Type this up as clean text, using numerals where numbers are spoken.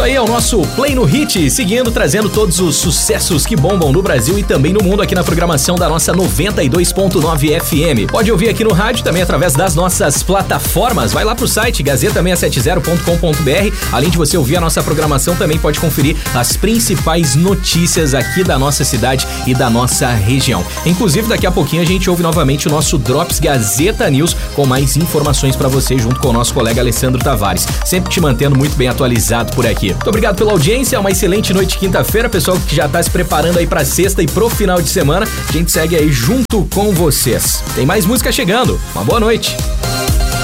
aí, é o nosso Play no Hit, seguindo, trazendo todos os sucessos que bombam no Brasil e também no mundo aqui na programação da nossa 92.9 FM. Pode ouvir aqui no rádio, também através das nossas plataformas. Vai lá pro site gazeta670.com.br. Além de você ouvir a nossa programação, também pode conferir as principais notícias aqui da nossa cidade e da nossa região. Inclusive, daqui a pouquinho a gente ouve novamente o nosso Drops Gazeta News com mais informações pra você, junto com o nosso colega Alessandro Tavares. Sempre te mantendo muito bem atualizado por aqui. Muito obrigado pela audiência, uma excelente noite de quinta-feira, pessoal que já tá se preparando aí pra sexta e pro final de semana. A gente segue aí junto com vocês. Tem mais música chegando. Uma boa noite.